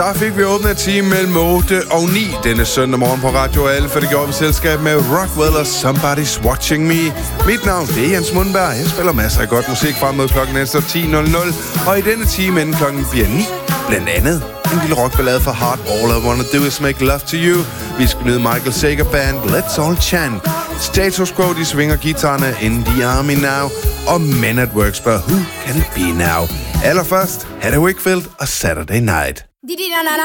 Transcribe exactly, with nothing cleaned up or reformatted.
Der fik vi åbnet time mellem otte og ni denne søndag morgen på Radio Alle, for det gjorde vi selskab med Rockwell og Somebody's Watching Me. Mit navn det er Jens Mundberg. Jeg spiller masser af godt musik frem mod klokken efter ti nul nul, og i denne time inden klokken bliver ni, blandt andet en lille rockballade for Heart. All I Wanna Do Is Make Love To You. Vi skal nyde Michael Sager Band, Let's All Chant. Status Quo, de svinger guitarerne In The Army Now. Og Men At Work spørger, Who Can It Be Now? Allerførst, Hedda Wakefield og Saturday Night.